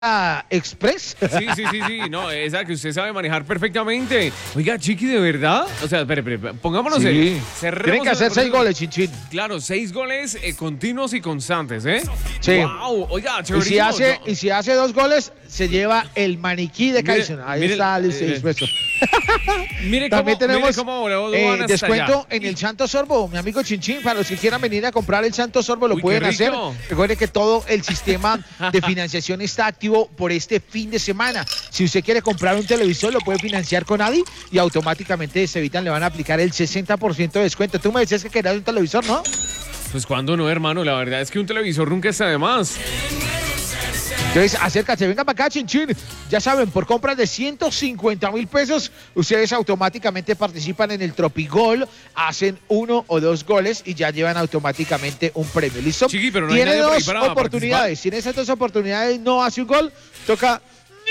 Express. Sí, no, esa que usted sabe manejar perfectamente. Oiga, Chiqui, ¿de verdad? O sea, espere, pongámonos Sí. cerremos Tienen que hacer 6 goles, Chinchín. Claro, 6 goles continuos y constantes, ¿eh? Sí. Wow, oiga, Y si chéverísimo. y si hace 2 goles, se lleva el maniquí de Mire, Kaizen. Ahí mire, está el Expreso. Mire También tenemos van hasta descuento allá. en el Santo Sorbo, mi amigo Chinchín. Para los que quieran venir a comprar el Santo Sorbo, lo Uy, pueden qué hacer. rico. Recuerden que todo el sistema de financiación está activo por este fin de semana. Si usted quiere comprar un televisor, lo puede financiar con Adi y automáticamente se evitan, le van a aplicar el 60% de descuento. Tú me decías que querías un televisor, ¿no? Pues cuando no, hermano, la verdad es que un televisor nunca está de más. Entonces, acércate, venga para acá, Chinchín. Ya saben, por compras de 150,000 pesos, ustedes automáticamente participan en el Tropigol, hacen 1 o 2 goles y ya llevan automáticamente un premio. ¿Listo? Chiqui, pero no hay Tiene nadie por ahí 2 para oportunidades. Si en esas 2 oportunidades no hace un gol, toca...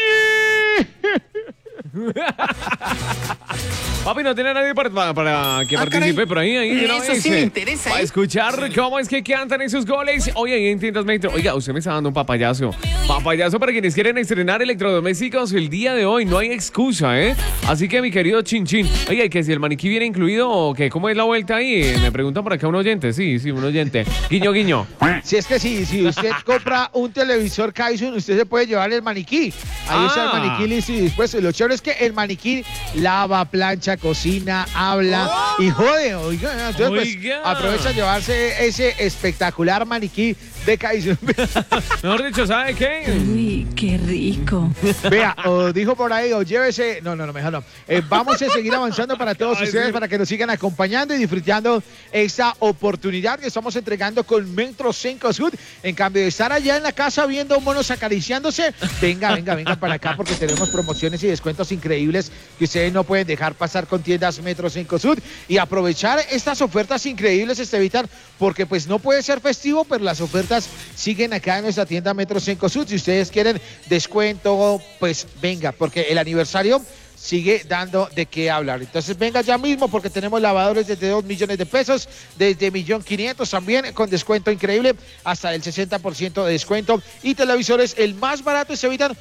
Papi, no tiene nadie para que participe caray. por ahí. De una Eso vez, sí me interesa, Para escuchar cómo es que cantan esos goles. Oye, ahí en Tiendas Metro. Oiga, usted me está dando un papayazo. Papayazo para quienes quieren estrenar electrodomésticos el día de hoy. No hay excusa, ¿eh? Así que, mi querido Chinchín. Oiga, ¿y que si el maniquí viene incluido o qué? ¿Cómo es la vuelta ahí? Me preguntan por acá un oyente. Sí, un oyente. Guiño, guiño. Si es que sí, si usted compra un televisor Kaizen, usted se puede llevar el maniquí. Ahí está el maniquí listo y dispuesto. Y lo chévere es que el maniquí lava, plancha, cocina, habla y jode. Oiga, entonces pues, aprovecha a llevarse ese espectacular maniquí de Kaizen. Mejor dicho, ¿sabe qué? Uy, qué rico. Vea, o dijo por ahí, o llévese. No, mejor no. Vamos a seguir avanzando para todos Ay, ustedes, sí. para que nos sigan acompañando y disfrutando esta oportunidad que estamos entregando con Metro Cencosud. En cambio de estar allá en la casa viendo monos acariciándose, venga para acá porque tenemos promociones y descuentos increíbles que ustedes no pueden dejar pasar con tiendas Metro Cencosud y aprovechar estas ofertas increíbles, Estevitan, porque pues no puede ser festivo, pero las ofertas siguen acá en nuestra tienda Metro Cencosud. Si ustedes quieren descuento, pues venga, porque el aniversario sigue dando de qué hablar. Entonces venga ya mismo porque tenemos lavadores desde 2 millones de pesos, desde 1.500.000 también con descuento increíble, hasta el 60% de descuento. Y televisores, el más barato se evitan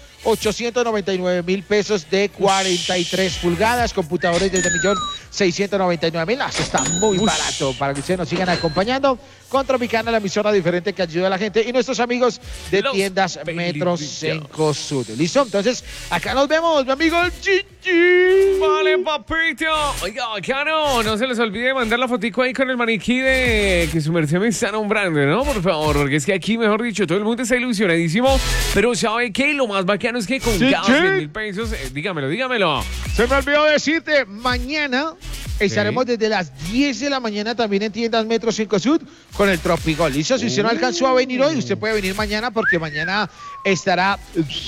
899,000 pesos de 43 pulgadas, computadores desde 1.699.000. Eso está muy barato para que ustedes nos sigan acompañando con Tropicana, la emisora diferente que ayuda a la gente y nuestros amigos de Los tiendas Metro Baby Cencosud. ¿Listo? Entonces, acá nos vemos, mi amigo Chichi. Vale, papito. Oiga, bacano. No se les olvide mandar la fotico ahí con el maniquí de que su merced me está nombrando, ¿no? Por favor, porque es que aquí, mejor dicho, todo el mundo está ilusionadísimo. Pero ¿sabe qué? Lo más bacano es que con cada 100,000 pesos, dígamelo. Se me olvidó decirte, mañana estaremos desde las 10 de la mañana también en tiendas Metro Cencosud con el Tropigol. ¿Listo? Si usted no alcanzó a venir hoy, usted puede venir mañana porque mañana estará...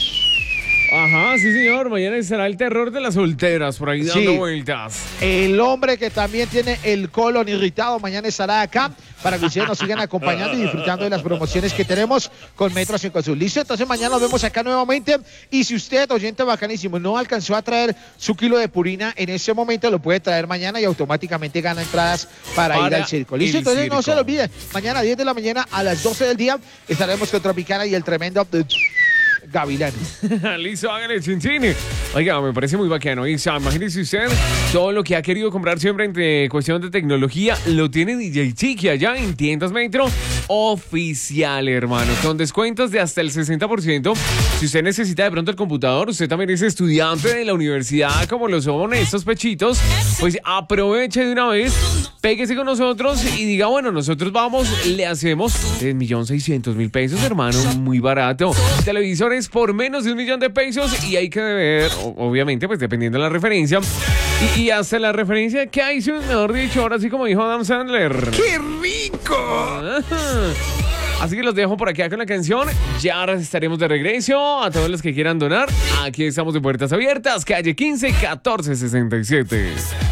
Ajá, sí, señor. Mañana estará el terror de las solteras por ahí dando vueltas. El hombre que también tiene el colon irritado mañana estará acá para que ustedes nos sigan acompañando y disfrutando de las promociones que tenemos con Metro Cencosud. ¿Listo? Entonces mañana nos vemos acá nuevamente y si usted, oyente bacanísimo, no alcanzó a traer su kilo de purina en ese momento, lo puede traer mañana y automáticamente gana entradas para ir al circo. ¿Listo? Entonces no se lo olvide. Mañana a 10 de la mañana a las 12 del día estaremos con Tropicana y el tremendo... Gavilán. Listo, hágale, Chinchín. Oiga, me parece muy bacano. Imagínese usted todo lo que ha querido comprar siempre entre cuestión de tecnología. Lo tiene DJ Chiqui allá en Tiendas Metro Oficial, hermano. Con descuentos de hasta el 60%. Si usted necesita de pronto el computador, usted también es estudiante de la universidad, como lo son estos pechitos, pues aproveche de una vez, péguese con nosotros y diga, bueno, nosotros vamos, le hacemos 3.600.000 pesos, hermano. Muy barato. Televisores por menos de 1.000.000 de pesos y hay que ver, obviamente, pues dependiendo de la referencia. Y hasta la referencia que hay, mejor dicho, ahora sí como dijo Adam Sandler. ¡Qué rico! Así que los dejo por acá con la canción. Ya ahora estaremos de regreso. A todos los que quieran donar, aquí estamos de puertas abiertas. Calle 15 1467.